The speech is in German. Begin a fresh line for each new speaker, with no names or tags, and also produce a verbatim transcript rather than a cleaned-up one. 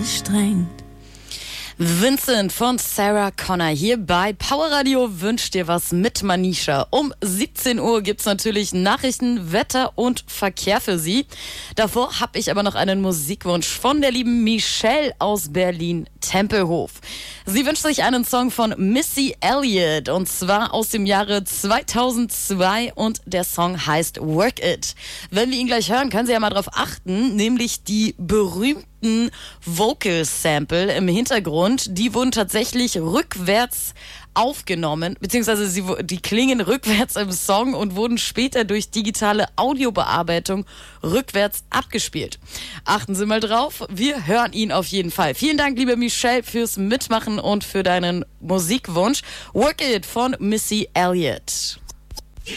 angestrengt.
Vincent von Sarah Connor hier bei Power Radio wünscht dir was mit Manisha. Um siebzehn Uhr gibt's natürlich Nachrichten, Wetter und Verkehr für Sie. Davor habe ich aber noch einen Musikwunsch von der lieben Michelle aus Berlin-Tempelhof. Sie wünscht sich einen Song von Missy Elliott und zwar aus dem Jahre zweitausendzwei und der Song heißt Work It. Wenn wir ihn gleich hören, können Sie ja mal drauf achten, nämlich die berühmten Vocal Sample im Hintergrund, die wurden tatsächlich rückwärts aufgenommen, beziehungsweise sie, die klingen rückwärts im Song und wurden später durch digitale Audiobearbeitung rückwärts abgespielt. Achten Sie mal drauf, wir hören ihn auf jeden Fall. Vielen Dank, liebe Michelle, fürs Mitmachen und für deinen Musikwunsch. Work It von Missy Elliott.